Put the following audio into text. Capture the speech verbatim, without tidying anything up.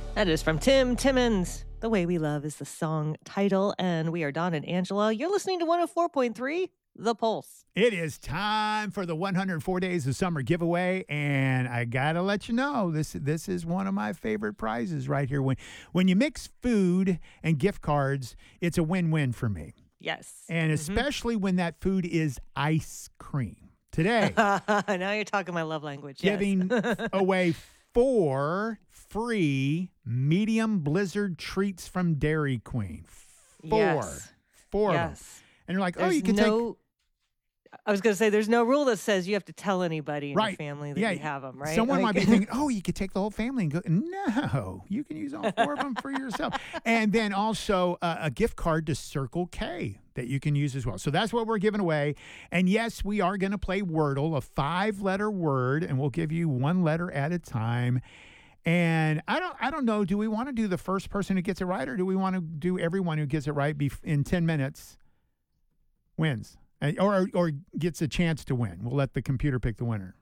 That is from Tim Timmons. The Way We Love is the song title, and we are Don and Angela. You're listening to one oh four point three, The Pulse. It is time for the one hundred four Days of Summer giveaway, and I gotta let you know this this is one of my favorite prizes right here. When when you mix food and gift cards, it's a win-win for me. Yes. And especially mm-hmm. when that food is ice cream. Today, now you're talking my love language. Giving yes. away four free medium blizzard treats from Dairy Queen. Four. Yes. Four yes. of them. And you're like, There's oh, you can no, take... I was going to say, there's no rule that says you have to tell anybody in right. your family that yeah. you have them, right? Someone like, might be thinking, oh, you could take the whole family and go. No, you can use all four of them for yourself. And then also uh, a gift card to Circle K that you can use as well. So that's what we're giving away. And yes, we are going to play Wordle, a five-letter word, and we'll give you one letter at a time. And I don't I don't know, do we want to do the first person who gets it right, or do we want to do everyone who gets it right bef- in ten minutes wins? Or, or gets a chance to win. We'll let the computer pick the winner.